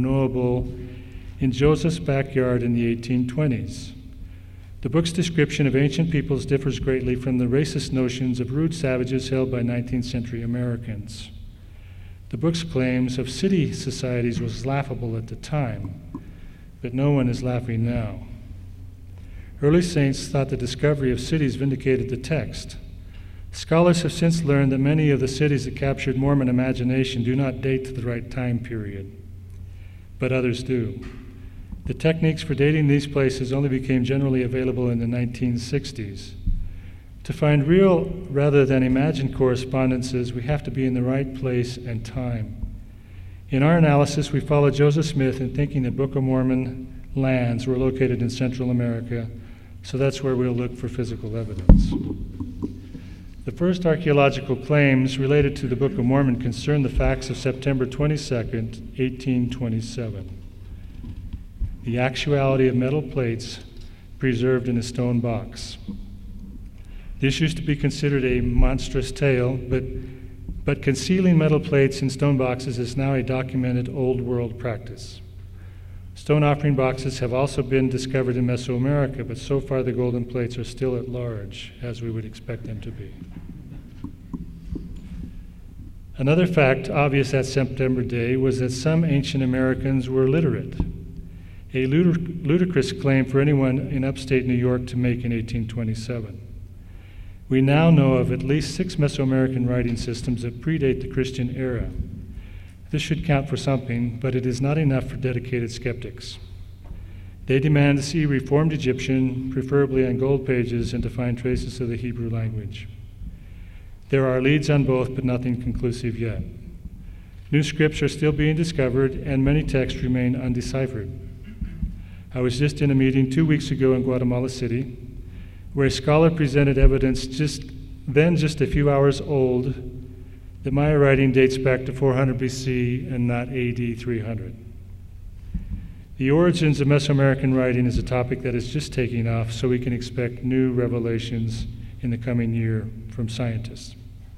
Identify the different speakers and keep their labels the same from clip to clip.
Speaker 1: knowable in Joseph's backyard in the 1820s. The book's description of ancient peoples differs greatly from the racist notions of rude savages held by 19th century Americans. The book's claims of city societies was laughable at the time, but no one is laughing now. Early saints thought the discovery of cities vindicated the text. Scholars have since learned that many of the cities that captured Mormon imagination do not date to the right time period, but others do. The techniques for dating these places only became generally available in the 1960s. To find real rather than imagined correspondences, we have to be in the right place and time. In our analysis, we follow Joseph Smith in thinking that Book of Mormon lands were located in Central America, so that's where we'll look for physical evidence. The first archaeological claims related to the Book of Mormon concern the facts of September 22nd, 1827. The actuality of metal plates preserved in a stone box. This used to be considered a monstrous tale, but concealing metal plates in stone boxes is now a documented Old World practice. Stone offering boxes have also been discovered in Mesoamerica, but so far the golden plates are still at large, as we would expect them to be. Another fact obvious that September day was that some ancient Americans were literate, a ludicrous claim for anyone in upstate New York to make in 1827. We now know of at least 6 Mesoamerican writing systems that predate the Christian era. This should count for something, but it is not enough for dedicated skeptics. They demand to see Reformed Egyptian, preferably on gold pages, and to find traces of the Hebrew language. There are leads on both, but nothing conclusive yet. New scripts are still being discovered, and many texts remain undeciphered. I was just in a meeting 2 weeks ago in Guatemala City, where a scholar presented evidence just a few hours old that Maya writing dates back to 400 BC and not AD 300. The origins of Mesoamerican writing is a topic that is just taking off, so we can expect new revelations in the coming year from scientists.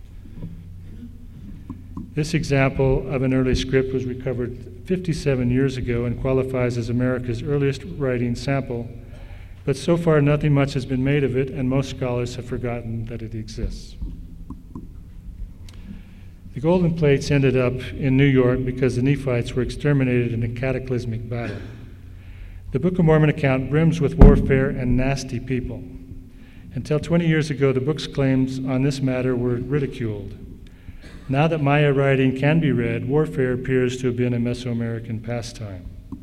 Speaker 1: This example of an early script was recovered 57 years ago and qualifies as America's earliest writing sample, but so far nothing much has been made of it, and most scholars have forgotten that it exists. The golden plates ended up in New York because the Nephites were exterminated in a cataclysmic battle. The Book of Mormon account brims with warfare and nasty people. Until 20 years ago, the book's claims on this matter were ridiculed. Now that Maya writing can be read, warfare appears to have been a Mesoamerican pastime.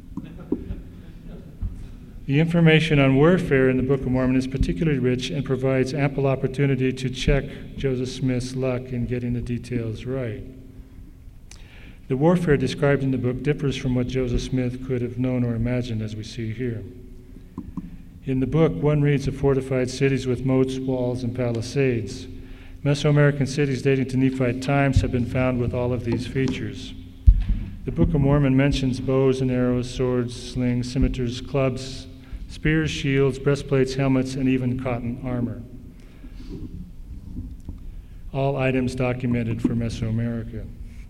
Speaker 1: The information on warfare in the Book of Mormon is particularly rich and provides ample opportunity to check Joseph Smith's luck in getting the details right. The warfare described in the book differs from what Joseph Smith could have known or imagined, as we see here. In the book, one reads of fortified cities with moats, walls, and palisades. Mesoamerican cities dating to Nephite times have been found with all of these features. The Book of Mormon mentions bows and arrows, swords, slings, scimitars, clubs, spears, shields, breastplates, helmets, and even cotton armor. All items documented for Mesoamerica.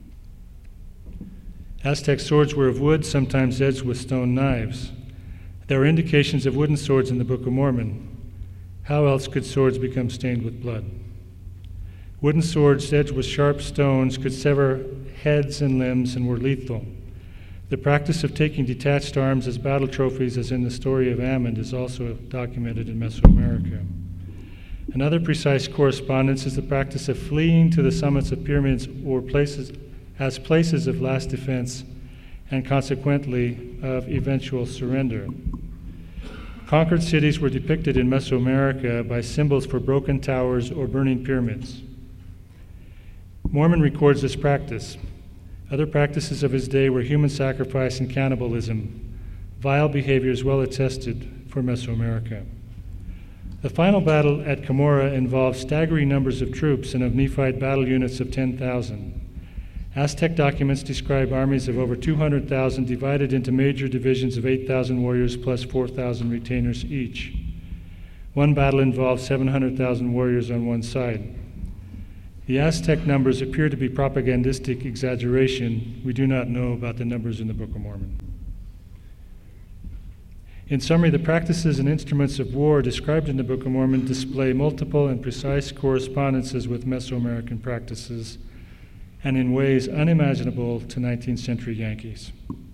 Speaker 1: Aztec swords were of wood, sometimes edged with stone knives. There are indications of wooden swords in the Book of Mormon. How else could swords become stained with blood? Wooden swords edged with sharp stones could sever heads and limbs and were lethal. The practice of taking detached arms as battle trophies, as in the story of Ammon, is also documented in Mesoamerica. Another precise correspondence is the practice of fleeing to the summits of pyramids or places of last defense and consequently of eventual surrender. Conquered cities were depicted in Mesoamerica by symbols for broken towers or burning pyramids. Mormon records this practice. Other practices of his day were human sacrifice and cannibalism, vile behaviors well attested for Mesoamerica. The final battle at Cumorah involved staggering numbers of troops and of Nephite battle units of 10,000. Aztec documents describe armies of over 200,000 divided into major divisions of 8,000 warriors plus 4,000 retainers each. One battle involved 700,000 warriors on one side. The Aztec numbers appear to be propagandistic exaggeration. We do not know about the numbers in the Book of Mormon. In summary, the practices and instruments of war described in the Book of Mormon display multiple and precise correspondences with Mesoamerican practices, and in ways unimaginable to 19th century Yankees.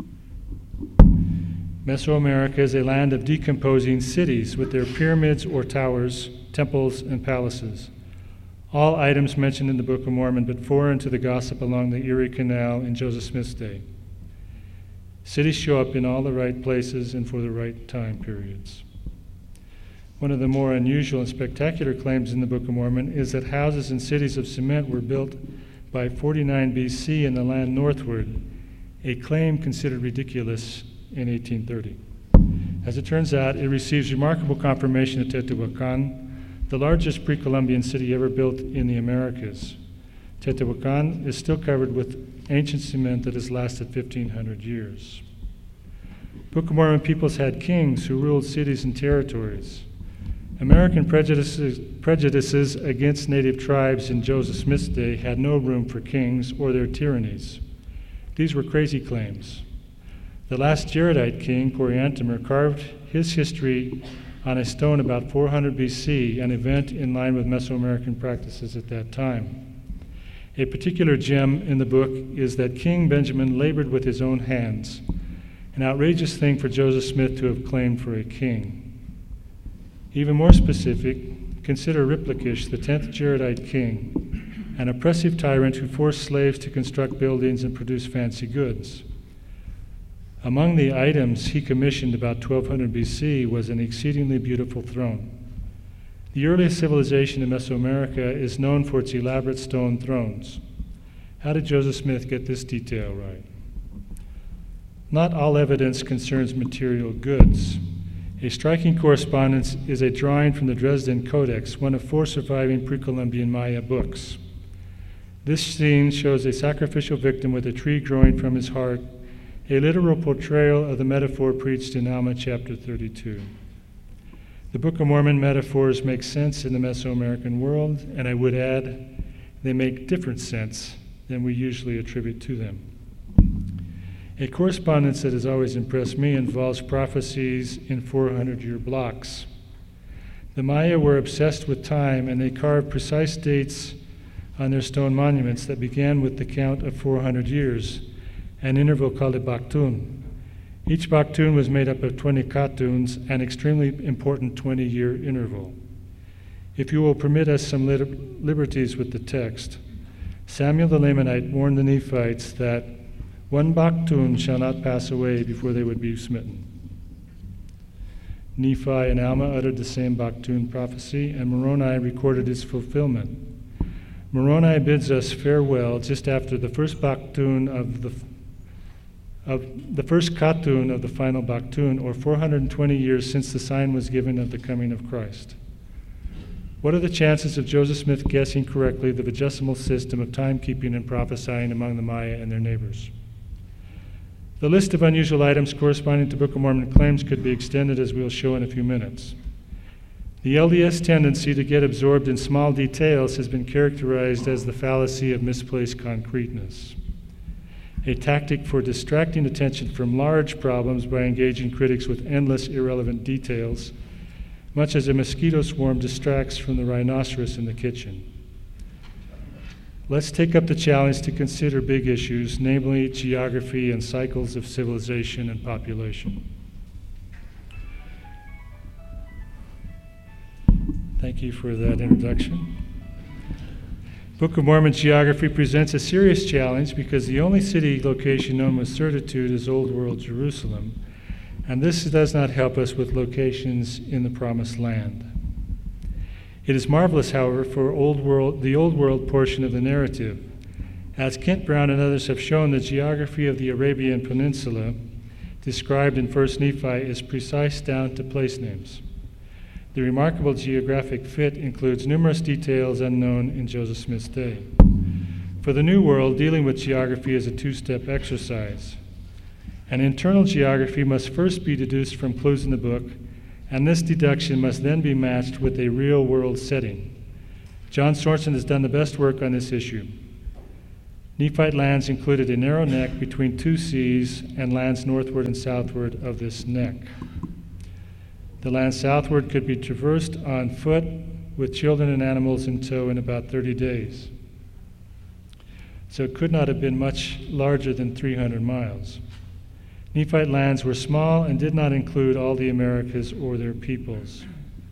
Speaker 1: Mesoamerica is a land of decomposing cities with their pyramids or towers, temples, and palaces. All items mentioned in the Book of Mormon, but foreign to the gossip along the Erie Canal in Joseph Smith's day. Cities show up in all the right places and for the right time periods. One of the more unusual and spectacular claims in the Book of Mormon is that houses and cities of cement were built by 49 BC in the land northward, a claim considered ridiculous in 1830. As it turns out, it receives remarkable confirmation at Teotihuacan, the largest pre-Columbian city ever built in the Americas. Teotihuacan is still covered with ancient cement that has lasted 1,500 years. Book of Mormon peoples had kings who ruled cities and territories. American prejudices against native tribes in Joseph Smith's day had no room for kings or their tyrannies. These were crazy claims. The last Jaredite king, Coriantumr, carved his history on a stone about 400 BC, an event in line with Mesoamerican practices at that time. A particular gem in the book is that King Benjamin labored with his own hands, an outrageous thing for Joseph Smith to have claimed for a king. Even more specific, consider Riplakish, the 10th Jaredite king, an oppressive tyrant who forced slaves to construct buildings and produce fancy goods. Among the items he commissioned about 1200 BC was an exceedingly beautiful throne. The earliest civilization in Mesoamerica is known for its elaborate stone thrones. How did Joseph Smith get this detail right? Not all evidence concerns material goods. A striking correspondence is a drawing from the Dresden Codex, one of 4 surviving pre-Columbian Maya books. This scene shows a sacrificial victim with a tree growing from his heart, a literal portrayal of the metaphor preached in Alma chapter 32. The Book of Mormon metaphors make sense in the Mesoamerican world, and I would add, they make different sense than we usually attribute to them. A correspondence that has always impressed me involves prophecies in 400-year blocks. The Maya were obsessed with time, and they carved precise dates on their stone monuments that began with the count of 400 years, an interval called a Baktun. Each Baktun was made up of 20 Katuns, an extremely important 20-year interval. If you will permit us some liberties with the text, Samuel the Lamanite warned the Nephites that 1 Baktun shall not pass away before they would be smitten. Nephi and Alma uttered the same Baktun prophecy, and Moroni recorded its fulfillment. Moroni bids us farewell just after the first Baktun of the first Katun of the final Baktun, or 420 years since the sign was given of the coming of Christ. What are the chances of Joseph Smith guessing correctly the vigesimal system of timekeeping and prophesying among the Maya and their neighbors? The list of unusual items corresponding to Book of Mormon claims could be extended, as we'll show in a few minutes. The LDS tendency to get absorbed in small details has been characterized as the fallacy of misplaced concreteness, a tactic for distracting attention from large problems by engaging critics with endless irrelevant details, much as a mosquito swarm distracts from the rhinoceros in the kitchen. Let's take up the challenge to consider big issues, namely geography and cycles of civilization and population. Thank you for that introduction. Book of Mormon geography presents a serious challenge because the only city location known with certitude is Old World Jerusalem, and this does not help us with locations in the Promised Land. It is marvelous, however, for the Old World portion of the narrative. As Kent Brown and others have shown, the geography of the Arabian Peninsula described in 1 Nephi is precise down to place names. The remarkable geographic fit includes numerous details unknown in Joseph Smith's day. For the New World, dealing with geography is a 2-step exercise. An internal geography must first be deduced from clues in the book, and this deduction must then be matched with a real-world setting. John Sorensen has done the best work on this issue. Nephite lands included a narrow neck between two seas and lands northward and southward of this neck. The land southward could be traversed on foot with children and animals in tow in about 30 days. So it could not have been much larger than 300 miles. Nephite lands were small and did not include all the Americas or their peoples.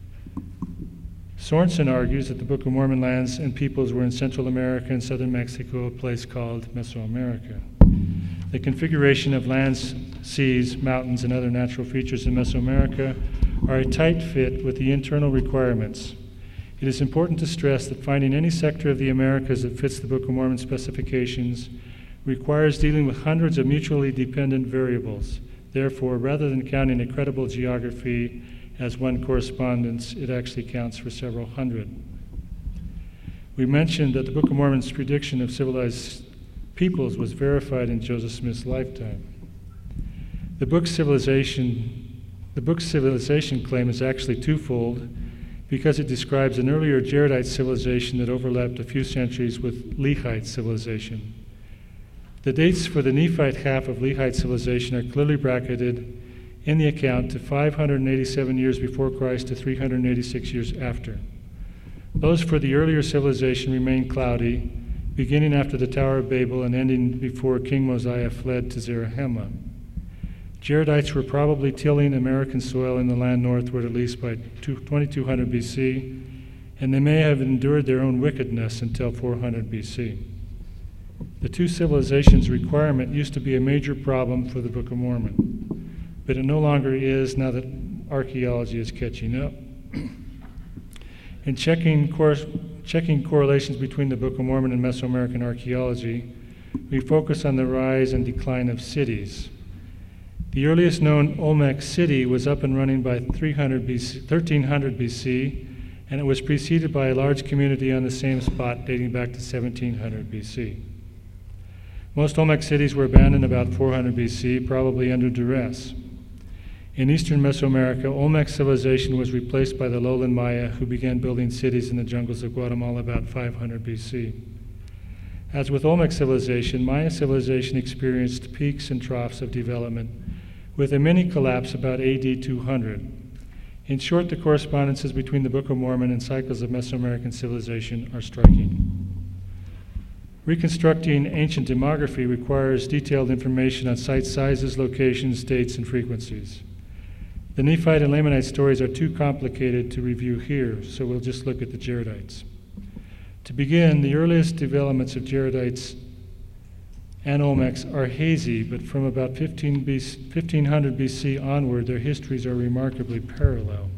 Speaker 1: Sorensen argues that the Book of Mormon lands and peoples were in Central America and southern Mexico, a place called Mesoamerica. The configuration of lands, seas, mountains, and other natural features in Mesoamerica are a tight fit with the internal requirements. It is important to stress that finding any sector of the Americas that fits the Book of Mormon specifications requires dealing with hundreds of mutually dependent variables. Therefore, rather than counting a credible geography as one correspondence, it actually counts for several hundred. We mentioned that the Book of Mormon's prediction of civilized peoples was verified in Joseph Smith's lifetime. The book's civilization claim is actually twofold because it describes an earlier Jaredite civilization that overlapped a few centuries with Lehite civilization. The dates for the Nephite half of Lehite civilization are clearly bracketed in the account to 587 years before Christ to 386 years after. Those for the earlier civilization remain cloudy, beginning after the Tower of Babel and ending before King Mosiah fled to Zarahemla. Jaredites were probably tilling American soil in the land northward at least by 2200 BC, and they may have endured their own wickedness until 400 BC. The two civilizations requirement used to be a major problem for the Book of Mormon, but it no longer is now that archaeology is catching up. In checking correlations between the Book of Mormon and Mesoamerican archaeology, we focus on the rise and decline of cities. The earliest known Olmec city was up and running by 1300 BC, and it was preceded by a large community on the same spot dating back to 1700 BC. Most Olmec cities were abandoned about 400 BC, probably under duress. In eastern Mesoamerica, Olmec civilization was replaced by the lowland Maya, who began building cities in the jungles of Guatemala about 500 BC. As with Olmec civilization, Maya civilization experienced peaks and troughs of development, with a mini collapse about AD 200. In short, the correspondences between the Book of Mormon and cycles of Mesoamerican civilization are striking. Reconstructing ancient demography requires detailed information on site sizes, locations, dates, and frequencies. The Nephite and Lamanite stories are too complicated to review here, so we'll just look at the Jaredites. To begin, the earliest developments of Jaredites and Olmecs are hazy, but from about 1500 BC onward, their histories are remarkably parallel.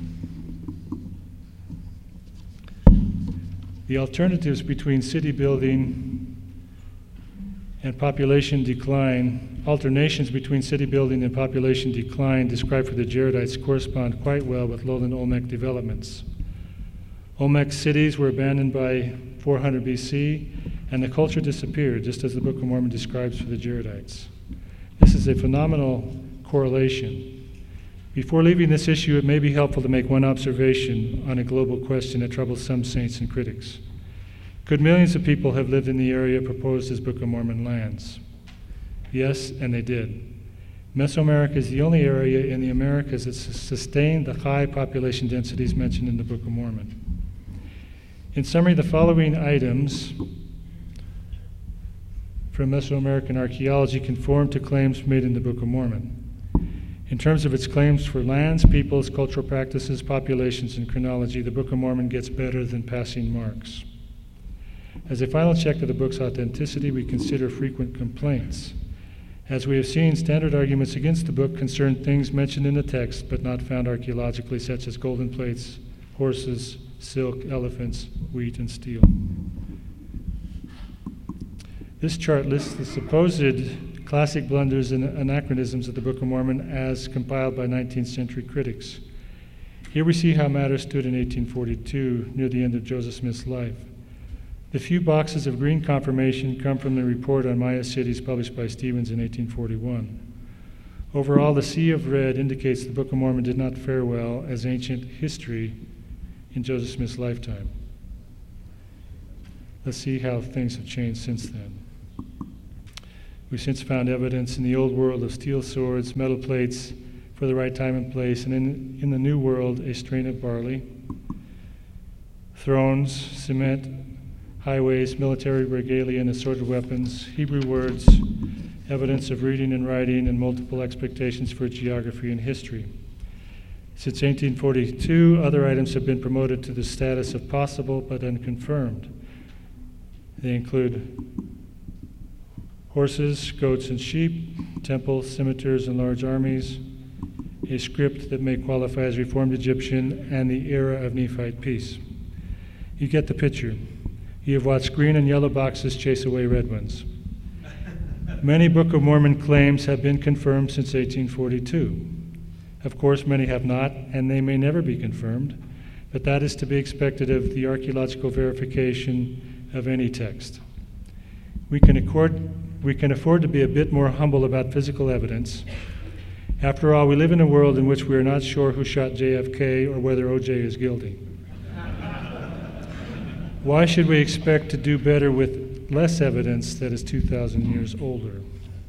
Speaker 1: The alternatives between city building and population decline, alternations between city building and population decline described for the Jaredites correspond quite well with lowland Olmec developments. Olmec cities were abandoned by 400 BC, and the culture disappeared, just as the Book of Mormon describes for the Jaredites. This is a phenomenal correlation. Before leaving this issue, it may be helpful to make one observation on a global question that troubles some saints and critics. Could millions of people have lived in the area proposed as Book of Mormon lands? Yes, and they did. Mesoamerica is the only area in the Americas that sustained the high population densities mentioned in the Book of Mormon. In summary, the following items from Mesoamerican archaeology conform to claims made in the Book of Mormon. In terms of its claims for lands, peoples, cultural practices, populations, and chronology, the Book of Mormon gets better than passing marks. As a final check of the book's authenticity, we consider frequent complaints. As we have seen, standard arguments against the book concern things mentioned in the text but not found archaeologically, such as golden plates, horses, silk, elephants, wheat, and steel. This chart lists the supposed classic blunders and anachronisms of the Book of Mormon as compiled by 19th century critics. Here we see how matters stood in 1842, near the end of Joseph Smith's life. The few boxes of green confirmation come from the report on Maya cities published by Stevens in 1841. Overall, the sea of red indicates the Book of Mormon did not fare well as ancient history in Joseph Smith's lifetime. Let's see how things have changed since then. We've since found evidence in the old world of steel swords, metal plates for the right time and place, and in the new world, a strain of barley, thrones, cement, highways, military regalia, and assorted weapons, Hebrew words, evidence of reading and writing, and multiple expectations for geography and history. Since 1842, other items have been promoted to the status of possible but unconfirmed. They include horses, goats, and sheep, temples, scimitars, and large armies, a script that may qualify as Reformed Egyptian, and the era of Nephite peace. You get the picture. You have watched green and yellow boxes chase away red ones. Many Book of Mormon claims have been confirmed since 1842. Of course, many have not, and they may never be confirmed, but that is to be expected of the archaeological verification of any text. We can afford to be a bit more humble about physical evidence. After all, we live in a world in which we are not sure who shot JFK or whether OJ is guilty. Why should we expect to do better with less evidence that is 2,000 years older?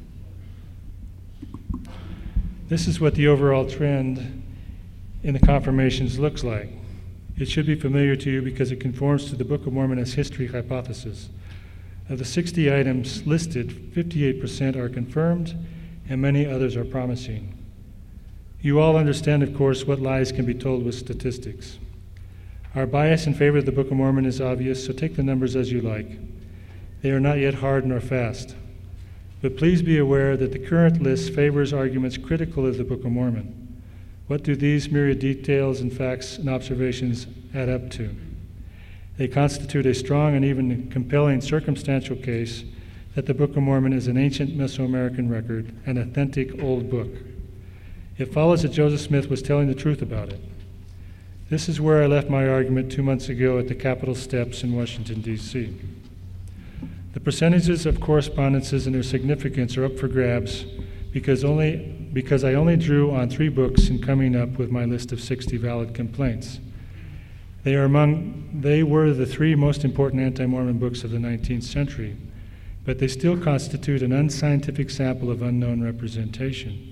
Speaker 1: This is what the overall trend in the confirmations looks like. It should be familiar to you because it conforms to the Book of Mormon as history hypothesis. Of the 60 items listed, 58% are confirmed and many others are promising. You all understand, of course, what lies can be told with statistics. Our bias in favor of the Book of Mormon is obvious, so take the numbers as you like. They are not yet hard nor fast. But please be aware that the current list favors arguments critical of the Book of Mormon. What do these myriad details and facts and observations add up to? They constitute a strong and even compelling circumstantial case that the Book of Mormon is an ancient Mesoamerican record, an authentic old book. It follows that Joseph Smith was telling the truth about it. This is where I left my argument 2 months ago at the Capitol steps in Washington, D.C. The percentages of correspondences and their significance are up for grabs because I only drew on 3 books in coming up with my list of 60 valid complaints. They were the 3 most important anti-Mormon books of the 19th century, but they still constitute an unscientific sample of unknown representation.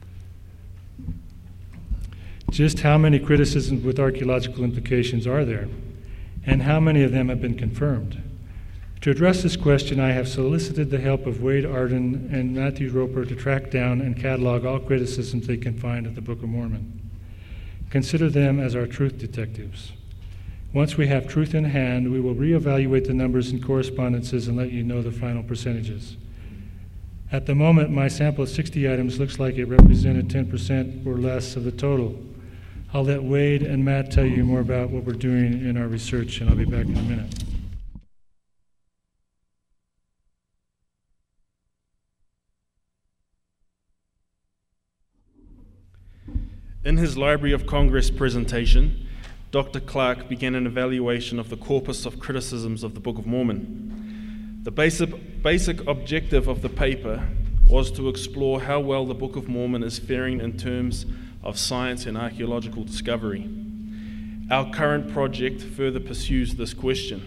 Speaker 1: Just how many criticisms with archaeological implications are there, and how many of them have been confirmed? To address this question, I have solicited the help of Wade Arden and Matthew Roper to track down and catalog all criticisms they can find of the Book of Mormon. Consider them as our truth detectives. Once we have truth in hand, we will reevaluate the numbers and correspondences and let you know the final percentages. At the moment, my sample of 60 items looks like it represented 10% or less of the total. I'll let Wade and Matt tell you more about what we're doing in our research, and I'll be back in a minute.
Speaker 2: In his Library of Congress presentation, Dr. Clark began an evaluation of the corpus of criticisms of the Book of Mormon. The basic objective of the paper was to explore how well the Book of Mormon is faring in terms of science and archaeological discovery. Our current project further pursues this question.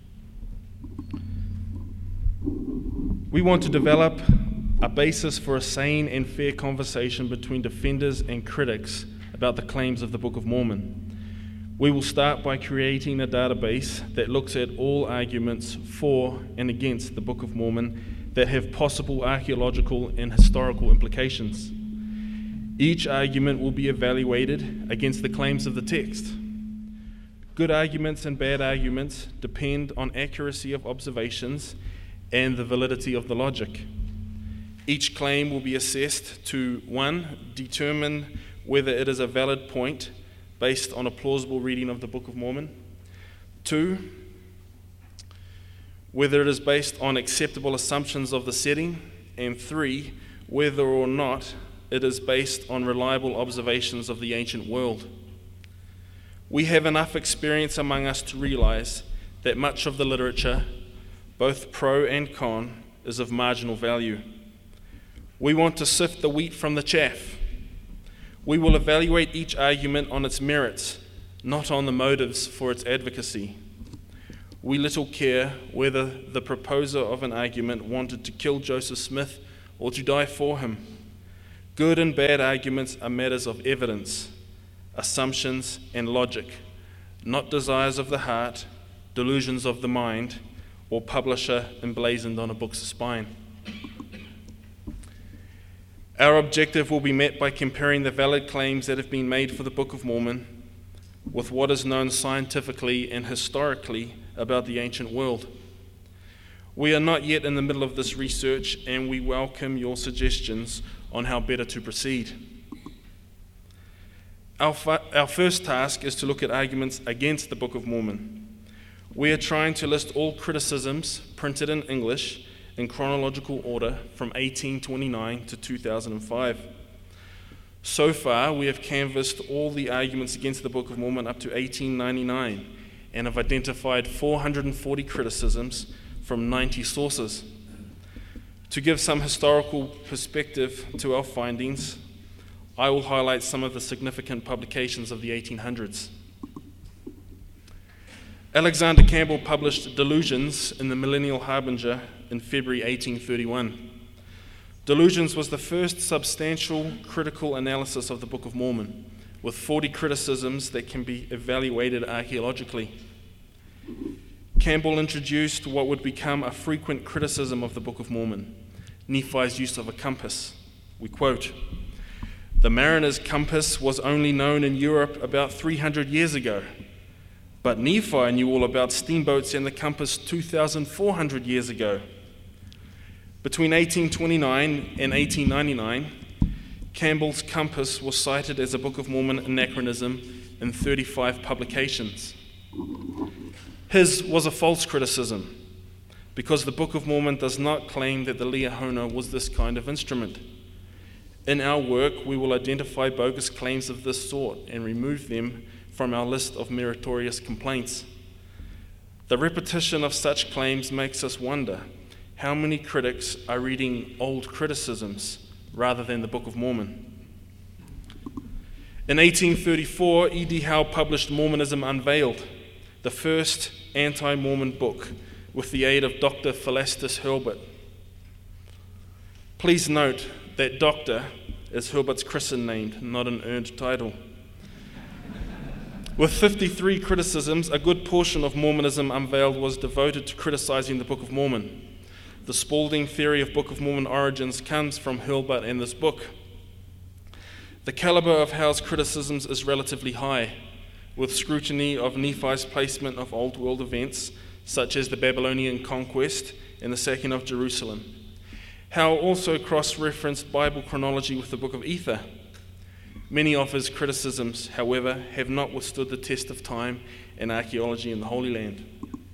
Speaker 2: We want to develop a basis for a sane and fair conversation between defenders and critics about the claims of the Book of Mormon. We will start by creating a database that looks at all arguments for and against the Book of Mormon that have possible archaeological and historical implications. Each argument will be evaluated against the claims of the text. Good arguments and bad arguments depend on accuracy of observations and the validity of the logic. Each claim will be assessed to 1, determine whether it is a valid point based on a plausible reading of the Book of Mormon. 2, whether it is based on acceptable assumptions of the setting. And 3, whether or not it is based on reliable observations of the ancient world. We have enough experience among us to realize that much of the literature, both pro and con, is of marginal value. We want to sift the wheat from the chaff. We will evaluate each argument on its merits, not on the motives for its advocacy. we little care whether the proposer of an argument wanted to kill Joseph Smith or to die for him. Good and bad arguments are matters of evidence, assumptions, and logic, not desires of the heart, delusions of the mind, or publisher emblazoned on a book's spine. Our objective will be met by comparing the valid claims that have been made for the Book of Mormon with what is known scientifically and historically about the ancient world. We are not yet in the middle of this research, and we welcome your suggestions on how better to proceed. Our first task is to look at arguments against the Book of Mormon. We are trying to list all criticisms printed in English in chronological order from 1829 to 2005. So far, we have canvassed all the arguments against the Book of Mormon up to 1899 and have identified 440 criticisms from 90 sources. To give some historical perspective to our findings, I will highlight some of the significant publications of the 1800s. Alexander Campbell published Delusions in the Millennial Harbinger in February 1831. Delusions was the first substantial critical analysis of the Book of Mormon, with 40 criticisms that can be evaluated archaeologically. Campbell introduced what would become a frequent criticism of the Book of Mormon, Nephi's use of a compass. We quote, "The mariner's compass was only known in Europe about 300 years ago. But Nephi knew all about steamboats and the compass 2,400 years ago." Between 1829 and 1899, Campbell's compass was cited as a Book of Mormon anachronism in 35 publications. His was a false criticism, because the Book of Mormon does not claim that the Liahona was this kind of instrument. In our work, we will identify bogus claims of this sort and remove them from our list of meritorious complaints. The repetition of such claims makes us wonder how many critics are reading old criticisms rather than the Book of Mormon. In 1834, E.D. Howe published Mormonism Unveiled, the first anti-Mormon book, with the aid of Dr. Philastus Hurlbut. Please note that Doctor is Hurlbut's christened name, not an earned title. With 53 criticisms, a good portion of Mormonism Unveiled was devoted to criticizing the Book of Mormon. The Spalding theory of Book of Mormon origins comes from Hurlbut and this book. The caliber of Howe's criticisms is relatively high, with scrutiny of Nephi's placement of Old World events, such as the Babylonian conquest and the sacking of Jerusalem. Howe also cross-referenced Bible chronology with the Book of Ether. Many of his criticisms, however, have not withstood the test of time and archaeology in the Holy Land.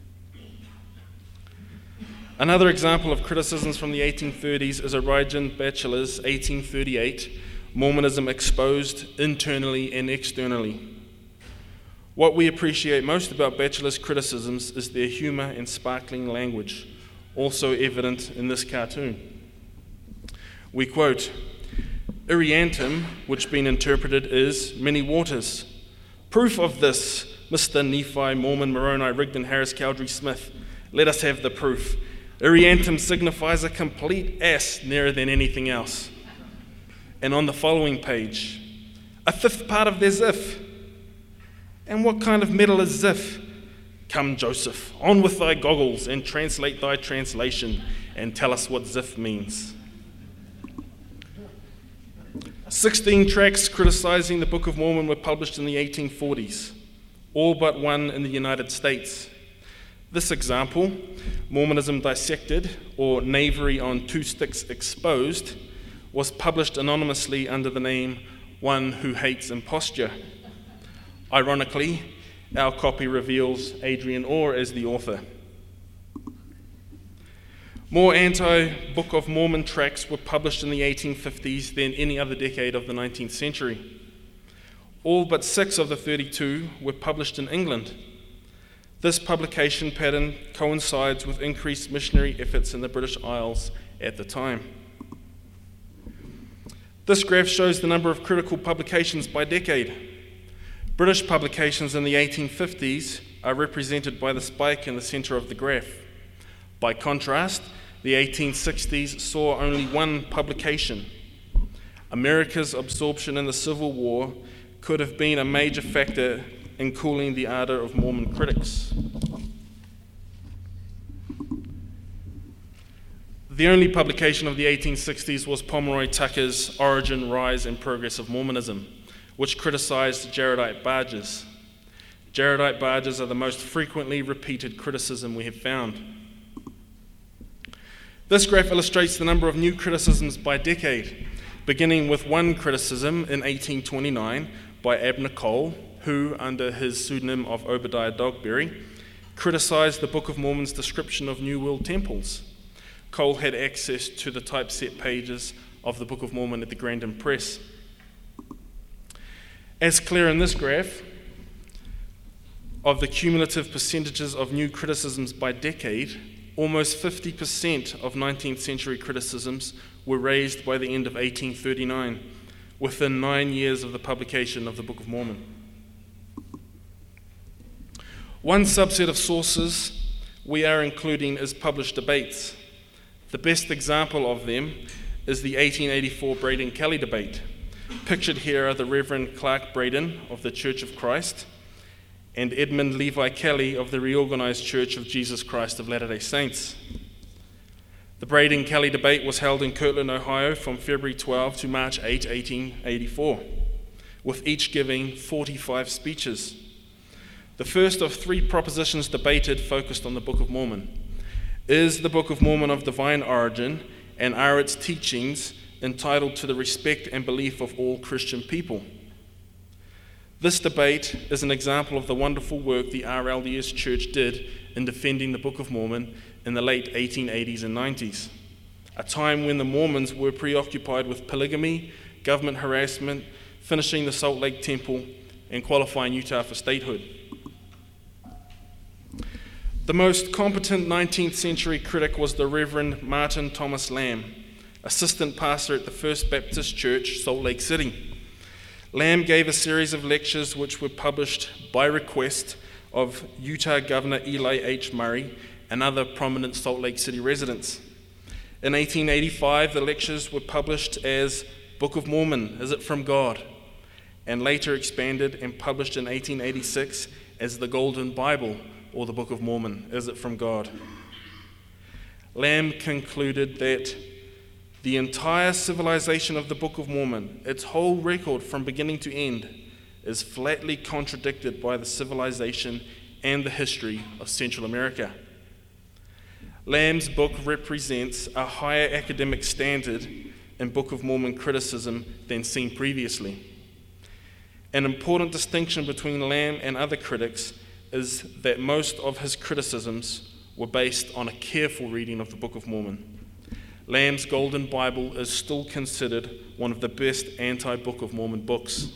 Speaker 2: Another example of criticisms from the 1830s is Origen Batchelor's 1838, Mormonism Exposed Internally and Externally. What we appreciate most about Batchelor's criticisms is their humor and sparkling language, also evident in this cartoon. We quote, "Iriantum, which being interpreted is many waters. Proof of this, Mr. Nephi, Mormon, Moroni, Rigdon, Harris, Cowdery, Smith. Let us have the proof. Iriantum signifies a complete ass nearer than anything else." And on the following page, "A fifth part of their Ziph. And what kind of metal is Ziph? Come, Joseph, on with thy goggles and translate thy translation and tell us what Ziph means." 16 tracts criticizing the Book of Mormon were published in the 1840s, all but one in the United States. This example, Mormonism Dissected, or Knavery on Two Sticks Exposed, was published anonymously under the name One Who Hates Imposture. Ironically, our copy reveals Adrian Orr as the author. More anti-Book of Mormon tracts were published in the 1850s than any other decade of the 19th century. All but 6 of the 32 were published in England. This publication pattern coincides with increased missionary efforts in the British Isles at the time. This graph shows the number of critical publications by decade. British publications in the 1850s are represented by the spike in the center of the graph. By contrast, the 1860s saw only one publication. America's absorption in the Civil War could have been a major factor in cooling the ardor of Mormon critics. The only publication of the 1860s was Pomeroy Tucker's Origin, Rise, and Progress of Mormonism, which criticized Jaredite barges. Jaredite barges are the most frequently repeated criticism we have found. This graph illustrates the number of new criticisms by decade, beginning with one criticism in 1829 by Abner Cole, who, under his pseudonym of Obadiah Dogberry, criticized the Book of Mormon's description of New World temples. Cole had access to the typeset pages of the Book of Mormon at the Grandin Press. As clear in this graph, of the cumulative percentages of new criticisms by decade, almost 50% of 19th century criticisms were raised by the end of 1839, within 9 years of the publication of the Book of Mormon. One subset of sources we are including is published debates. The best example of them is the 1884 Braden-Kelly debate. Pictured here are the Reverend Clark Braden of the Church of Christ and Edmund Levi Kelly of the Reorganized Church of Jesus Christ of Latter-day Saints. The Braden-Kelly debate was held in Kirtland, Ohio from February 12 to March 8, 1884, with each giving 45 speeches. The first of three propositions debated focused on the Book of Mormon. Is the Book of Mormon of divine origin, and are its teachings entitled to the respect and belief of all Christian people? This debate is an example of the wonderful work the RLDS Church did in defending the Book of Mormon in the late 1880s and 90s, a time when the Mormons were preoccupied with polygamy, government harassment, finishing the Salt Lake Temple, and qualifying Utah for statehood. The most competent 19th century critic was the Reverend Martin Thomas Lamb, assistant pastor at the First Baptist Church, Salt Lake City. Lamb gave a series of lectures which were published by request of Utah Governor Eli H. Murray and other prominent Salt Lake City residents. In 1885, the lectures were published as Book of Mormon, Is It From God? And later expanded and published in 1886 as the Golden Bible, or the Book of Mormon, Is It From God? Lamb concluded that the entire civilization of the Book of Mormon, its whole record from beginning to end, is flatly contradicted by the civilization and the history of Central America. Lamb's book represents a higher academic standard in Book of Mormon criticism than seen previously. An important distinction between Lamb and other critics is that most of his criticisms were based on a careful reading of the Book of Mormon. Lamb's Golden Bible is still considered one of the best anti-Book of Mormon books.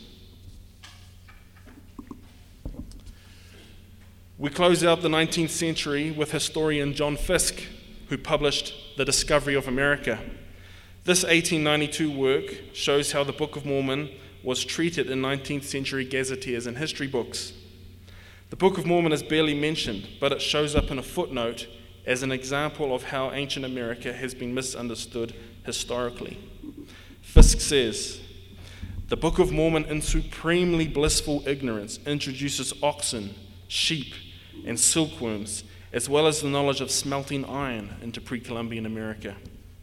Speaker 2: We close out the 19th century with historian John Fiske, who published The Discovery of America. This 1892 work shows how the Book of Mormon was treated in 19th century gazetteers and history books. The Book of Mormon is barely mentioned, but it shows up in a footnote as an example of how ancient America has been misunderstood historically. Fiske says, the Book of Mormon in supremely blissful ignorance introduces oxen, sheep, and silkworms, as well as the knowledge of smelting iron into pre-Columbian America.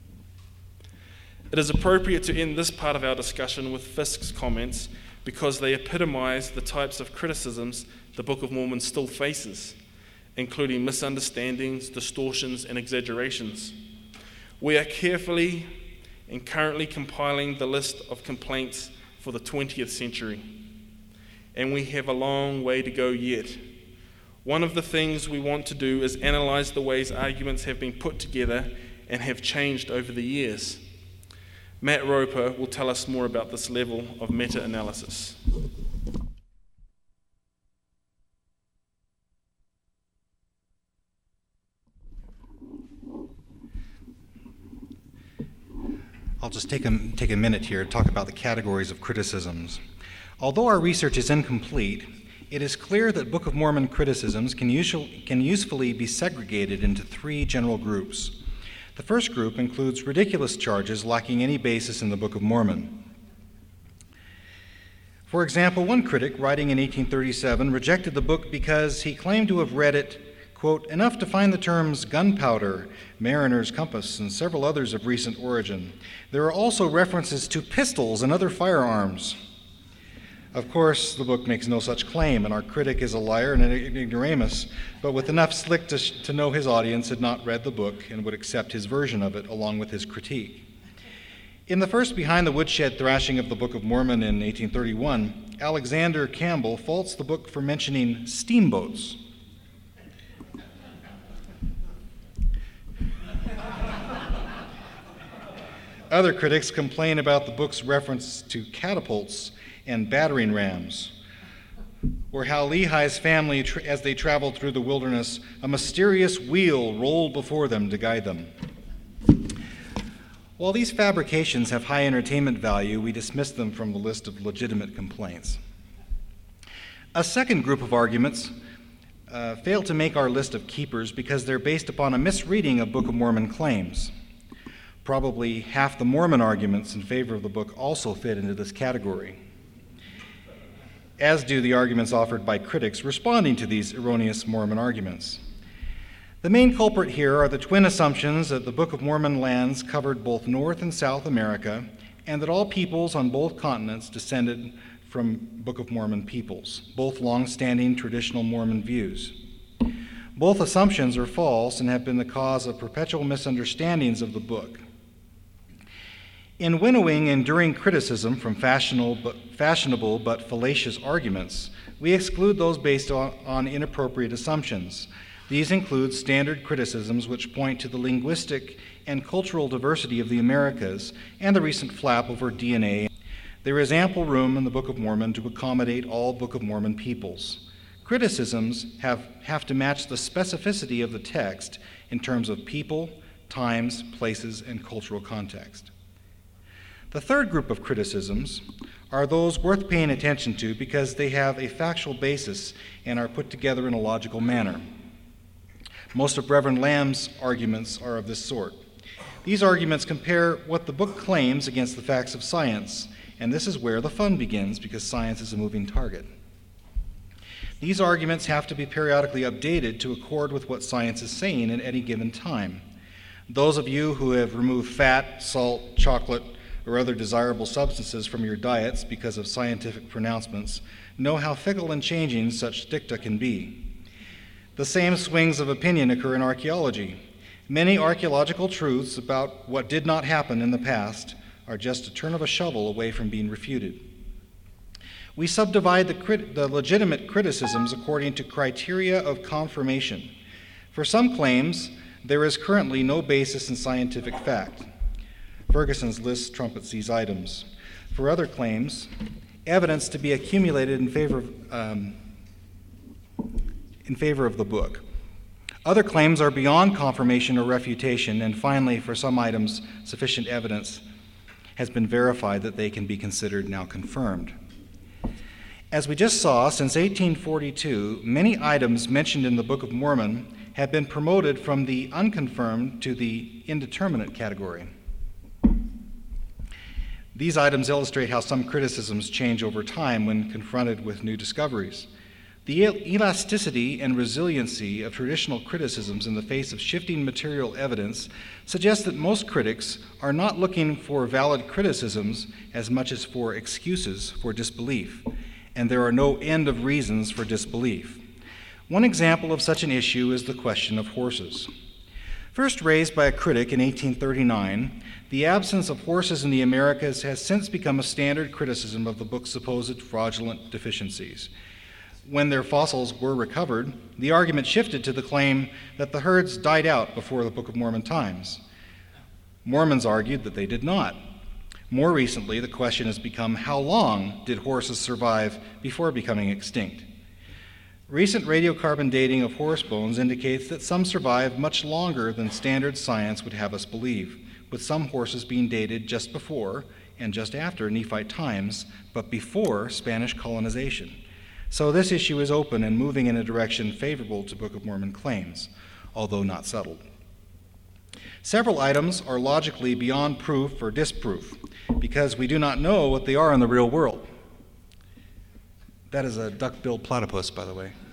Speaker 2: It is appropriate to end this part of our discussion with Fiske's comments because they epitomize the types of criticisms the Book of Mormon still faces, including misunderstandings, distortions, and exaggerations. We are carefully and currently compiling the list of complaints for the 20th century, and we have a long way to go yet. One of the things we want to do is analyze the ways arguments have been put together and have changed over the years. Matt Roper will tell us more about this level of meta-analysis.
Speaker 3: I'll just take a minute here to talk about the categories of criticisms. Although our research is incomplete, it is clear that Book of Mormon criticisms can usefully be segregated into three general groups. The first group includes ridiculous charges lacking any basis in the Book of Mormon. For example, one critic, writing in 1837, rejected the book because he claimed to have read it, quote, enough to find the terms gunpowder, mariner's compass, and several others of recent origin. There are also references to pistols and other firearms. Of course, the book makes no such claim, and our critic is a liar and an ignoramus, but with enough slick to know his audience had not read the book and would accept his version of it along with his critique. In the first Behind the Woodshed thrashing of the Book of Mormon in 1831, Alexander Campbell faults the book for mentioning steamboats. Other critics complain about the book's reference to catapults and battering rams, or how Lehi's family, as they traveled through the wilderness, a mysterious wheel rolled before them to guide them. While these fabrications have high entertainment value, we dismiss them from the list of legitimate complaints. A second group of arguments fail to make our list of keepers because they're based upon a misreading of Book of Mormon claims. Probably half the Mormon arguments in favor of the book also fit into this category, as do the arguments offered by critics responding to these erroneous Mormon arguments. The main culprit here are the twin assumptions that the Book of Mormon lands covered both North and South America, and that all peoples on both continents descended from Book of Mormon peoples, both long-standing traditional Mormon views. Both assumptions are false and have been the cause of perpetual misunderstandings of the book. In winnowing enduring criticism from fashionable but fallacious arguments, we exclude those based on inappropriate assumptions. These include standard criticisms which point to the linguistic and cultural diversity of the Americas and the recent flap over DNA. There is ample room in the Book of Mormon to accommodate all Book of Mormon peoples. Criticisms have to match the specificity of the text in terms of people, times, places, and cultural context. The third group of criticisms are those worth paying attention to because they have a factual basis and are put together in a logical manner. Most of Reverend Lamb's arguments are of this sort. These arguments compare what the book claims against the facts of science, and this is where the fun begins because science is a moving target. These arguments have to be periodically updated to accord with what science is saying at any given time. Those of you who have removed fat, salt, chocolate, or other desirable substances from your diets because of scientific pronouncements know how fickle and changing such dicta can be. The same swings of opinion occur in archaeology. Many archaeological truths about what did not happen in the past are just a turn of a shovel away from being refuted. We subdivide the legitimate criticisms according to criteria of confirmation. For some claims, there is currently no basis in scientific fact. Ferguson's list trumpets these items. For other claims, evidence to be accumulated in favor of the book. Other claims are beyond confirmation or refutation, and finally, for some items, sufficient evidence has been verified that they can be considered now confirmed. As we just saw, since 1842, many items mentioned in the Book of Mormon have been promoted from the unconfirmed to the indeterminate category. These items illustrate how some criticisms change over time when confronted with new discoveries. The elasticity and resiliency of traditional criticisms in the face of shifting material evidence suggests that most critics are not looking for valid criticisms as much as for excuses for disbelief, and there are no end of reasons for disbelief. One example of such an issue is the question of horses. First raised by a critic in 1839, the absence of horses in the Americas has since become a standard criticism of the book's supposed fraudulent deficiencies. When their fossils were recovered, the argument shifted to the claim that the herds died out before the Book of Mormon times. Mormons argued that they did not. More recently, the question has become, how long did horses survive before becoming extinct? Recent radiocarbon dating of horse bones indicates that some survive much longer than standard science would have us believe, with some horses being dated just before and just after Nephite times, but before Spanish colonization. So this issue is open and moving in a direction favorable to Book of Mormon claims, although not settled. Several items are logically beyond proof or disproof because we do not know what they are in the real world. That is a duck-billed platypus, by the way.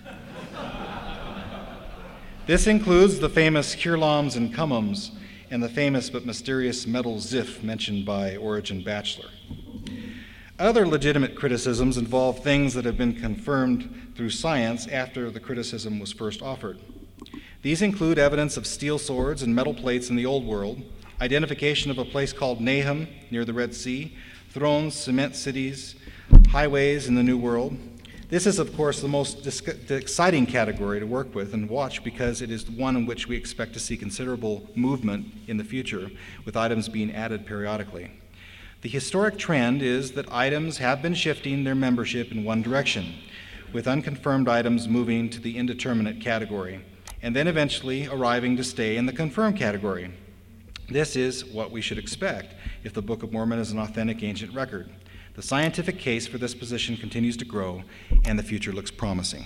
Speaker 3: This includes the famous Kirlams and Cummums and the famous but mysterious metal Ziph mentioned by Origen Bachelor. Other legitimate criticisms involve things that have been confirmed through science after the criticism was first offered. These include evidence of steel swords and metal plates in the Old World, identification of a place called Nahum near the Red Sea, thrones, cement cities, highways in the New World. This is, of course, the most exciting category to work with and watch because it is one in which we expect to see considerable movement in the future, with items being added periodically. The historic trend is that items have been shifting their membership in one direction, with unconfirmed items moving to the indeterminate category, and then eventually arriving to stay in the confirmed category. This is what we should expect if the Book of Mormon is an authentic ancient record. The scientific case for this position continues to grow, and the future looks promising.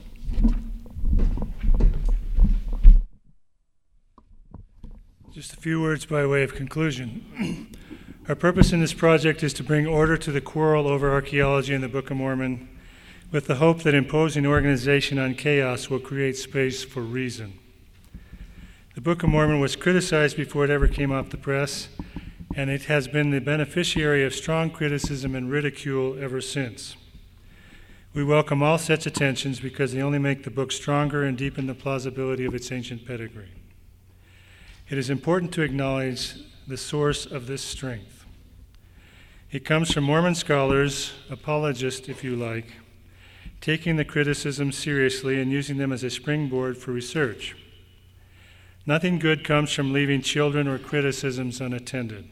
Speaker 1: Just a few words by way of conclusion. Our purpose in this project is to bring order to the quarrel over archaeology in the Book of Mormon, with the hope that imposing organization on chaos will create space for reason. The Book of Mormon was criticized before it ever came off the press, and it has been the beneficiary of strong criticism and ridicule ever since. We welcome all such attentions because they only make the book stronger and deepen the plausibility of its ancient pedigree. It is important to acknowledge the source of this strength. It comes from Mormon scholars, apologists if you like, taking the criticisms seriously and using them as a springboard for research. Nothing good comes from leaving children or criticisms unattended.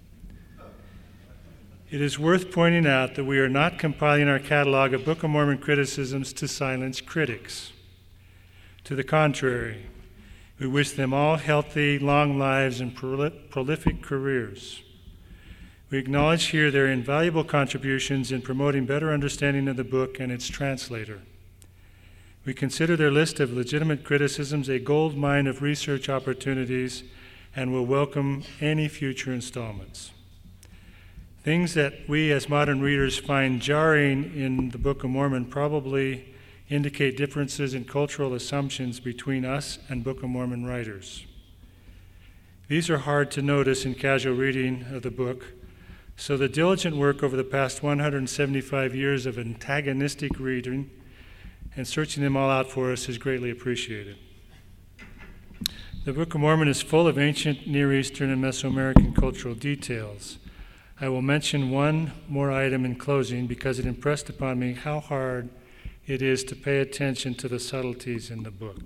Speaker 1: It is worth pointing out that we are not compiling our catalog of Book of Mormon criticisms to silence critics. To the contrary, we wish them all healthy, long lives and prolific careers. We acknowledge here their invaluable contributions in promoting better understanding of the book and its translator. We consider their list of legitimate criticisms a gold mine of research opportunities and will welcome any future installments. Things that we as modern readers find jarring in the Book of Mormon probably indicate differences in cultural assumptions between us and Book of Mormon writers. These are hard to notice in casual reading of the book, so the diligent work over the past 175 years of antagonistic reading and searching them all out for us is greatly appreciated. The Book of Mormon is full of ancient Near Eastern and Mesoamerican cultural details. I will mention one more item in closing because it impressed upon me how hard it is to pay attention to the subtleties in the book.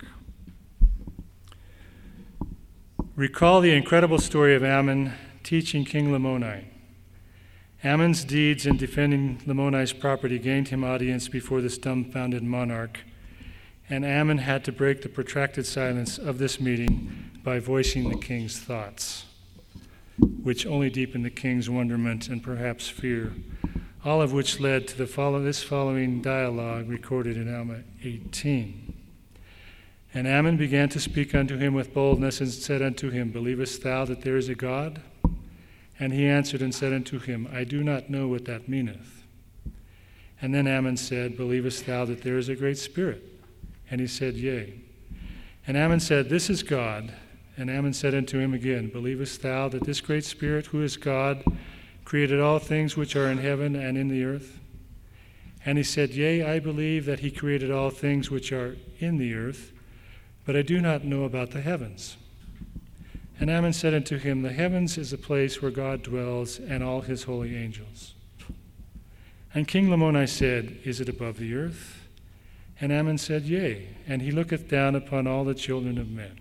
Speaker 1: Recall the incredible story of Ammon teaching King Lamoni. Ammon's deeds in defending Lamoni's property gained him audience before this dumbfounded monarch, and Ammon had to break the protracted silence of this meeting by voicing the king's thoughts, which only deepened the king's wonderment and perhaps fear, all of which led to this following dialogue recorded in Alma 18. And Ammon began to speak unto him with boldness and said unto him, Believest thou that there is a God? And he answered and said unto him, I do not know what that meaneth. And then Ammon said, Believest thou that there is a great spirit? And he said, Yea. And Ammon said, This is God. And Ammon said unto him again, Believest thou that this great spirit, who is God, created all things which are in heaven and in the earth? And he said, Yea, I believe that he created all things which are in the earth, but I do not know about the heavens. And Ammon said unto him, The heavens is a place where God dwells, and all his holy angels. And King Lamoni said, Is it above the earth? And Ammon said, Yea, and he looketh down upon all the children of men.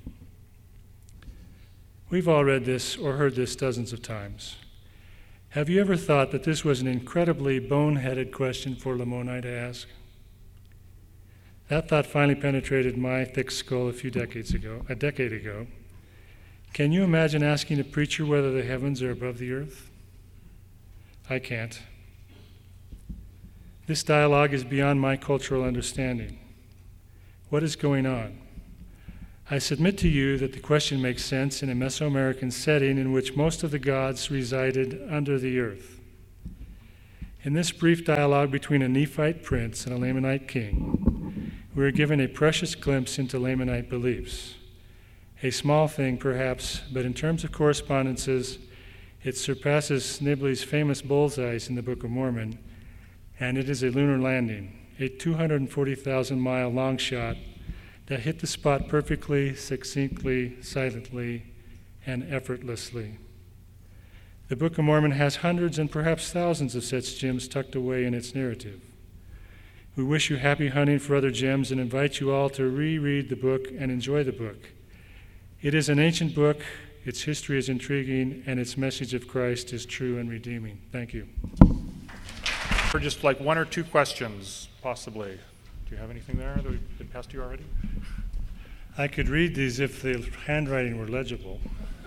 Speaker 1: We've all read this or heard this dozens of times. Have you ever thought that this was an incredibly boneheaded question for Lamoni to ask? That thought finally penetrated my thick skull a decade ago. Can you imagine asking a preacher whether the heavens are above the earth? I can't. This dialogue is beyond my cultural understanding. What is going on? I submit to you that the question makes sense in a Mesoamerican setting in which most of the gods resided under the earth. In this brief dialogue between a Nephite prince and a Lamanite king, we are given a precious glimpse into Lamanite beliefs. A small thing, perhaps, but in terms of correspondences, it surpasses Snibley's famous bullseyes in the Book of Mormon, and it is a lunar landing, a 240,000-mile long shot that hit the spot perfectly, succinctly, silently, and effortlessly. The Book of Mormon has hundreds and perhaps thousands of such gems tucked away in its narrative. We wish you happy hunting for other gems and invite you all to reread the book and enjoy the book. It is an ancient book, its history is intriguing, and its message of Christ is true and redeeming. Thank you.
Speaker 4: For just like one or two questions, possibly. Do you have anything there that we've been passed to you already?
Speaker 1: I could read these if the handwriting were legible.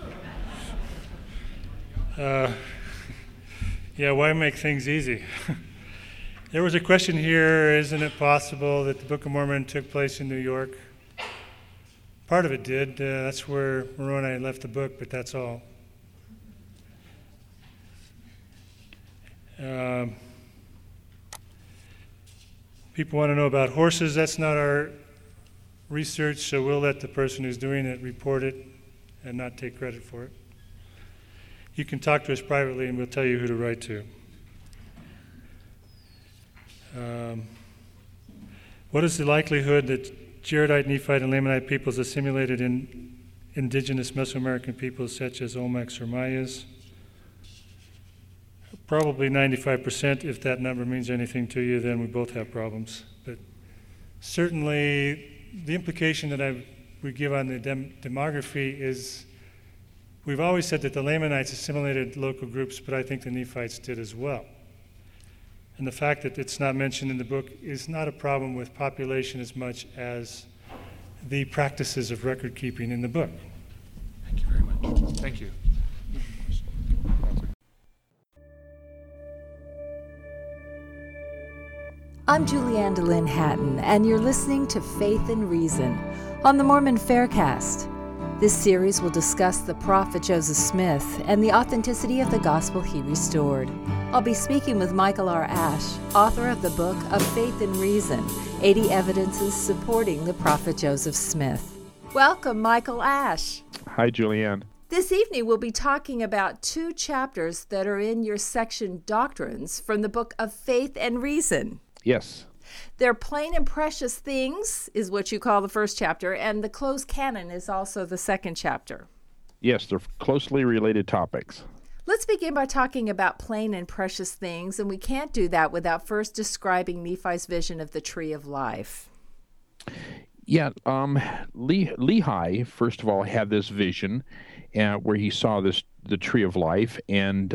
Speaker 1: Yeah, why make things easy? There was a question here, isn't it possible that the Book of Mormon took place in New York? Part of it did. That's where Moroni left the book, but that's all. People want to know about horses. That's not our research, so we'll let the person who's doing it report it and not take credit for it. You can talk to us privately and we'll tell you who to write to. What is the likelihood that Jaredite, Nephite, and Lamanite peoples assimilated in indigenous Mesoamerican peoples such as Olmecs or Mayas? Probably 95%. If that number means anything to you, then we both have problems. But certainly the implication that we give on the demography is we've always said that the Lamanites assimilated local groups, but I think the Nephites did as well. And the fact that it's not mentioned in the book is not a problem with population as much as the practices of record keeping in the book.
Speaker 4: Thank you very much. Thank you.
Speaker 5: I'm Julianne DeLynn Hatton, and you're listening to Faith and Reason on the Mormon Faircast. This series will discuss the prophet Joseph Smith and the authenticity of the gospel he restored. I'll be speaking with Michael R. Ash, author of the book of Faith and Reason, 80 Evidences Supporting the Prophet Joseph Smith. Welcome, Michael Ash.
Speaker 6: Hi, Julianne.
Speaker 5: This evening we'll be talking about two chapters that are in your section Doctrines from the book of Faith and Reason.
Speaker 6: Yes.
Speaker 5: They're Plain and Precious Things is what you call the first chapter, and the Closed Canon is also the second chapter.
Speaker 6: Yes, they're closely related topics.
Speaker 5: Let's begin by talking about plain and precious things, and we can't do that without first describing Nephi's vision of the tree of life.
Speaker 6: Yeah, Lehi, first of all, had this vision where he saw the tree of life, and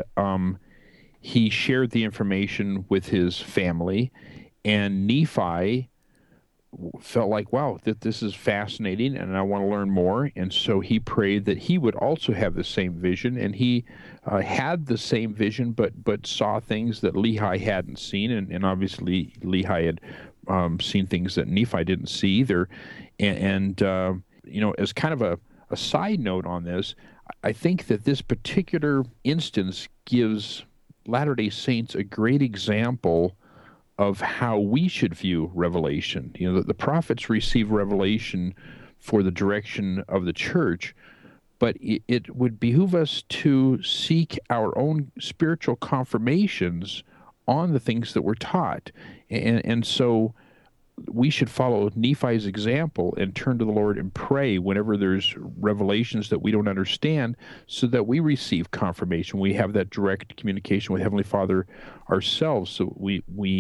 Speaker 6: he shared the information with his family, and Nephi felt like, wow, this is fascinating, and I want to learn more. And so he prayed that he would also have the same vision, and he had the same vision, but saw things that Lehi hadn't seen, and obviously Lehi had seen things that Nephi didn't see either. And as kind of a side note on this, I think that this particular instance gives Latter-day Saints a great example of how we should view revelation. The prophets receive revelation for the direction of the church, but it would behoove us to seek our own spiritual confirmations on the things that we're taught. And so we should follow Nephi's example and turn to the Lord and pray whenever there's revelations that we don't understand, so that we receive confirmation. We have that direct communication with Heavenly Father ourselves, so we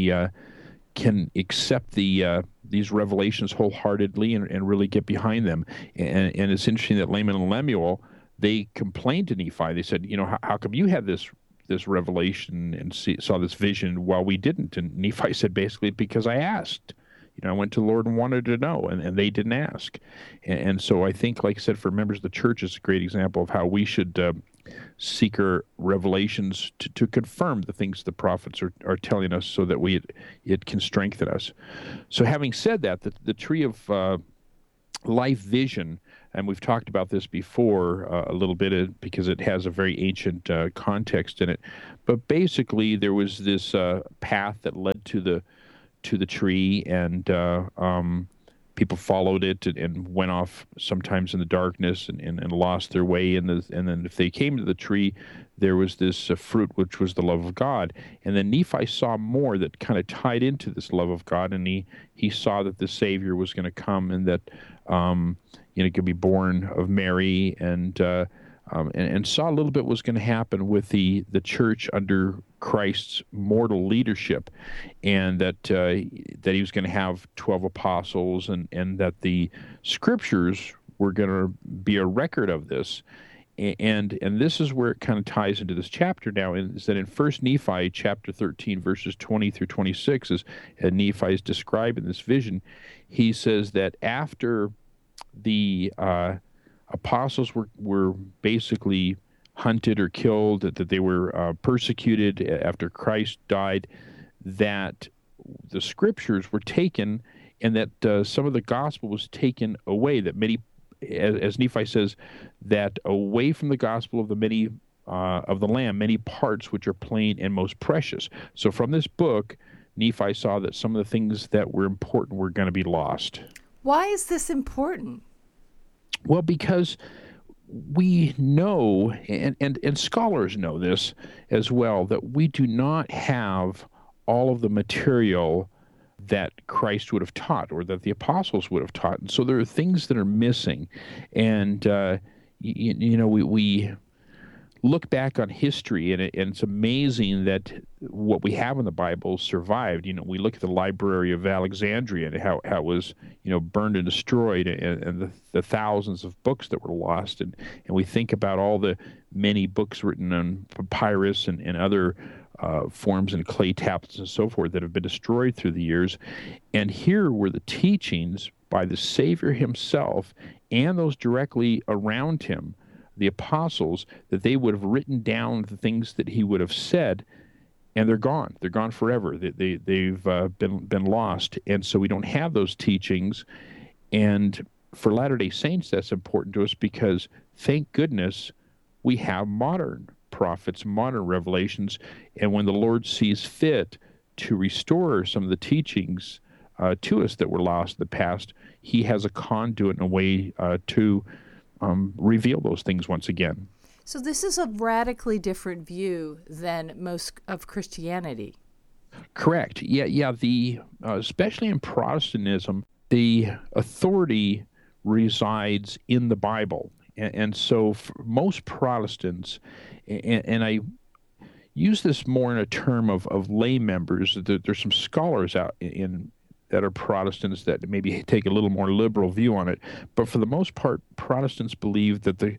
Speaker 6: can accept these revelations wholeheartedly and really get behind them. And it's interesting that Laman and Lemuel, they complained to Nephi. They said, how come you had this revelation and saw this vision while we didn't? And Nephi said basically, because I asked. I went to the Lord and wanted to know, and they didn't ask. And so I think, like I said, for members of the church, it's a great example of how we should seeker revelations to confirm the things the prophets are telling us, so that it can strengthen us. So having said that, the tree of life vision, and we've talked about this before a little bit because it has a very ancient context in it, but basically there was this path that led to the tree, and people followed it and went off sometimes in the darkness and lost their way. And then if they came to the tree, there was this fruit, which was the love of God. And then Nephi saw more that kind of tied into this love of God, and he saw that the Savior was going to come, and that could be born of Mary, and saw a little bit was going to happen with the church under Christ's mortal leadership, and that he was going to have 12 apostles, and that the scriptures were going to be a record of this. And this is where it kind of ties into this chapter now, is that in 1 Nephi chapter 13, verses 20 through 26, as Nephi is describing this vision, he says that after the apostles were basically hunted or killed, that they were persecuted after Christ died, that the scriptures were taken, and that some of the gospel was taken away, that many, as Nephi says, that away from the gospel of the many of the Lamb, many parts which are plain and most precious. So from this book, Nephi saw that some of the things that were important were going to be lost.
Speaker 5: Why is this important?
Speaker 6: Well, because we know, and scholars know this as well, that we do not have all of the material that Christ would have taught, or that the apostles would have taught. And so there are things that are missing. And, we look back on history, and it's amazing that what we have in the Bible survived. We look at the Library of Alexandria and how it was, burned and destroyed, and the thousands of books that were lost. And we think about all the many books written on papyrus and other forms and clay tablets and so forth that have been destroyed through the years. And here were the teachings by the Savior himself and those directly around him, the apostles, that they would have written down the things that he would have said, and they're gone. They're gone forever. They've been lost. And so we don't have those teachings. And for Latter-day Saints, that's important to us, because thank goodness we have modern prophets, modern revelations, and when the Lord sees fit to restore some of the teachings to us that were lost in the past, he has a conduit and a way to reveal those things once again.
Speaker 5: So this is a radically different view than most of Christianity.
Speaker 6: Correct. Yeah. Especially in Protestantism, the authority resides in the Bible, and so for most Protestants, and I use this more in a term of lay members. There's some scholars out that are Protestants that maybe take a little more liberal view on it, but for the most part, Protestants believe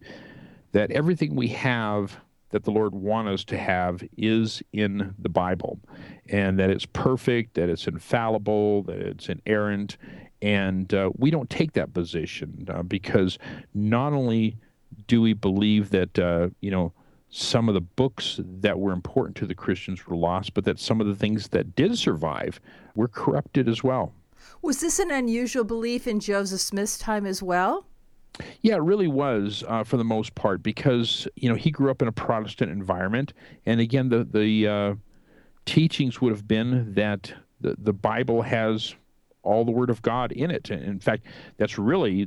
Speaker 6: that everything we have that the Lord wants us to have is in the Bible, and that it's perfect, that it's infallible, that it's inerrant, and we don't take that position because not only do we believe that some of the books that were important to the Christians were lost, but that some of the things that did survive were corrupted as well.
Speaker 5: Was this an unusual belief in Joseph Smith's time as well?
Speaker 6: Yeah, it really was for the most part, because he grew up in a Protestant environment, and again, the teachings would have been that the Bible has all the Word of God in it. And in fact, that's really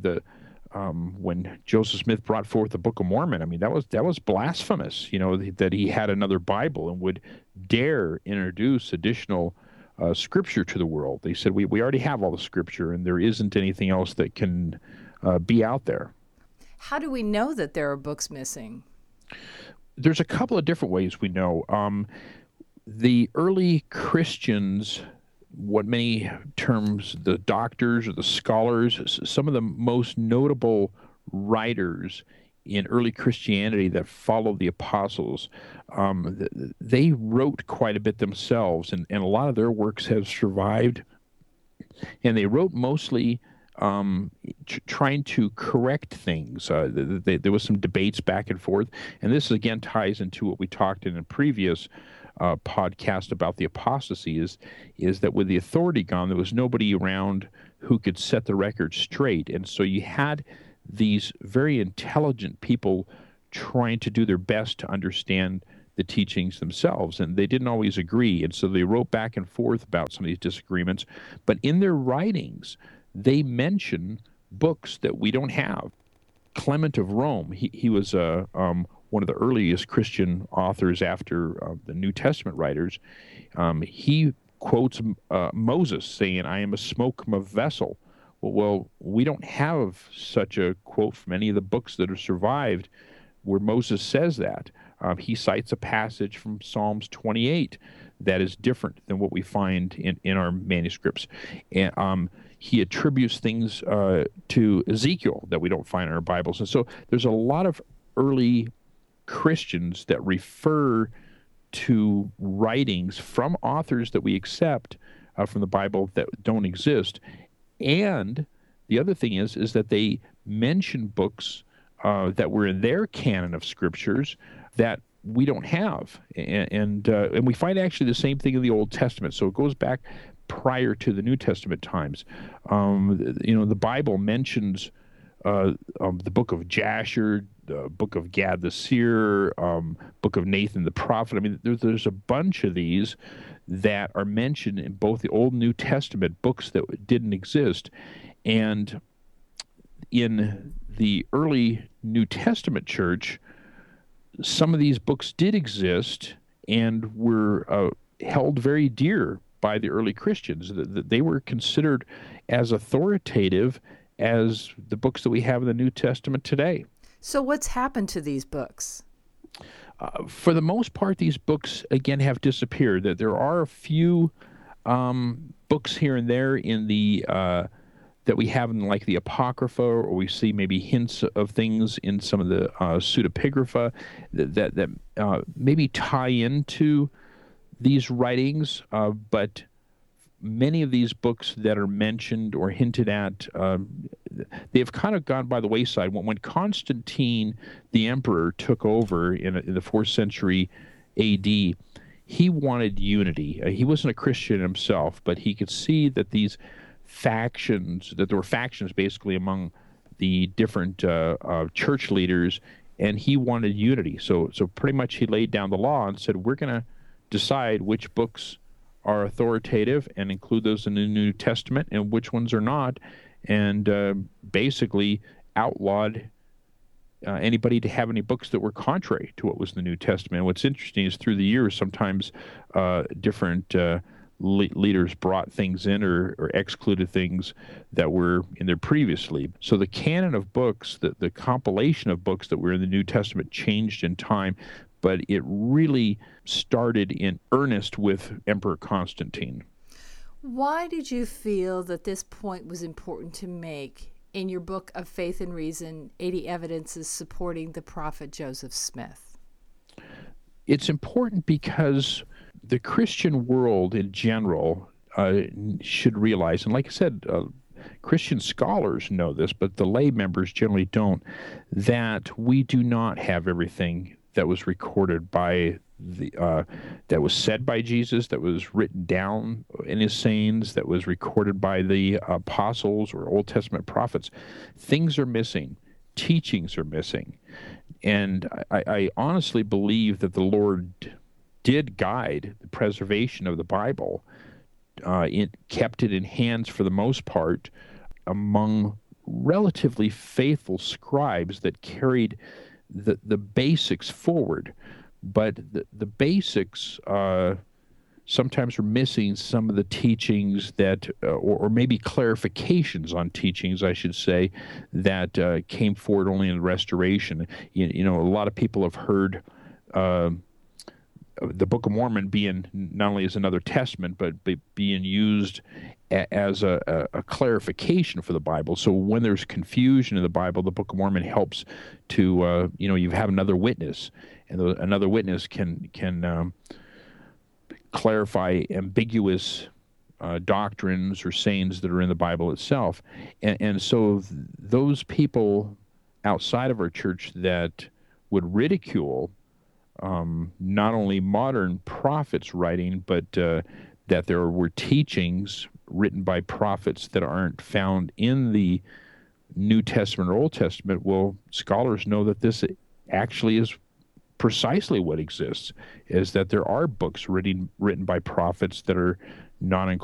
Speaker 6: when Joseph Smith brought forth the Book of Mormon. I mean, that was blasphemous, that he had another Bible and would dare introduce additional Scripture to the world. They said, we already have all the Scripture, and there isn't anything else that can be out there.
Speaker 5: How do we know that there are books missing?
Speaker 6: There's a couple of different ways we know. The early Christians, what many terms the doctors or the scholars, some of the most notable writers in early Christianity that followed the apostles, they wrote quite a bit themselves, and a lot of their works have survived. And they wrote mostly trying to correct things. There was some debates back and forth, and this again ties into what we talked in a previous podcast about the apostasy, is that with the authority gone, there was nobody around who could set the record straight. And so you had these very intelligent people trying to do their best to understand the teachings themselves, and they didn't always agree. And so they wrote back and forth about some of these disagreements. But in their writings, they mention books that we don't have. Clement of Rome, he was one of the earliest Christian authors after the New Testament writers. He quotes Moses saying, "I am a smoke from a vessel." Well, we don't have such a quote from any of the books that have survived where Moses says that. He cites a passage from Psalms 28 that is different than what we find in our manuscripts. And he attributes things to Ezekiel that we don't find in our Bibles. And so there's a lot of early Christians that refer to writings from authors that we accept from the Bible that don't exist. And the other thing is that they mention books that were in their canon of scriptures that we don't have. And we find actually the same thing in the Old Testament. So it goes back prior to the New Testament times. The Bible mentions the book of Jasher, the book of Gad the seer, book of Nathan the prophet. I mean, there's a bunch of these that are mentioned in both the Old and New Testament, books that didn't exist. And in the early New Testament church, some of these books did exist and were held very dear by the early Christians. They were considered as authoritative as the books that we have in the New Testament today.
Speaker 5: So what's happened to these books?
Speaker 6: For the most part, these books, again, have disappeared. There are a few books here and there in the that we have in like the Apocrypha, or we see maybe hints of things in some of the pseudepigrapha that maybe tie into these writings, but many of these books that are mentioned or hinted at, they've kind of gone by the wayside. When Constantine, the emperor, took over in the 4th century A.D., he wanted unity. He wasn't a Christian himself, but he could see that these factions, that there were factions basically among the different church leaders, and he wanted unity. So pretty much he laid down the law and said, we're going to decide which books are authoritative and include those in the New Testament and which ones are not, and basically outlawed anybody to have any books that were contrary to what was in the New Testament. And what's interesting is through the years, sometimes different leaders brought things in or excluded things that were in there previously. So the canon of books, the compilation of books that were in the New Testament changed in time, but it really started in earnest with Emperor Constantine.
Speaker 5: Why did you feel that this point was important to make in your book of Faith and Reason, 80 Evidences Supporting the Prophet Joseph Smith?
Speaker 6: It's important because the Christian world in general should realize, and like I said, Christian scholars know this, but the lay members generally don't, that we do not have everything that was recorded by that was said by Jesus, that was written down in his sayings, that was recorded by the apostles or Old Testament prophets. Things are missing. Teachings are missing. And I honestly believe that the Lord did guide the preservation of the Bible. It kept it in hands for the most part among relatively faithful scribes that carried the basics forward. But the basics sometimes were missing some of the teachings that, or maybe clarifications on teachings, I should say, that came forward only in the Restoration. You know, a lot of people have heard the Book of Mormon being not only as another testament, but being used as a clarification for the Bible. So when there's confusion in the Bible, the Book of Mormon helps to, you have another witness, and another witness can clarify ambiguous doctrines or sayings that are in the Bible itself. And so those people outside of our church that would ridicule not only modern prophets writing, but that there were teachings written by prophets that aren't found in the New Testament or Old Testament, well, scholars know that this actually is precisely what exists, is that there are books written by prophets that are not included